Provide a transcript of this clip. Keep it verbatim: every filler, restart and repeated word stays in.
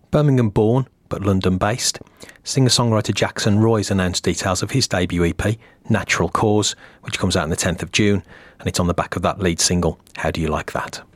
Birmingham-born but London-based, singer-songwriter Jackson Roy's announced details of his debut E P, Natural Cause, which comes out on the tenth of June, and it's on the back of that lead single, How Do You Like That?